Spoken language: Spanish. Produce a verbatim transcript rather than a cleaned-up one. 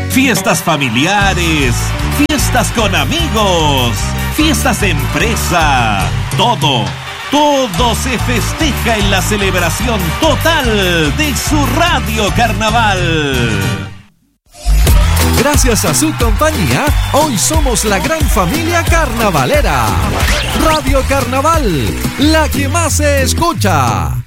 fiestas familiares, fiestas con amigos, fiestas de empresa, todo, todo se festeja en la celebración total de su Radio Carnaval. Gracias a su compañía, hoy somos la gran familia carnavalera. Radio Carnaval, la que más se escucha.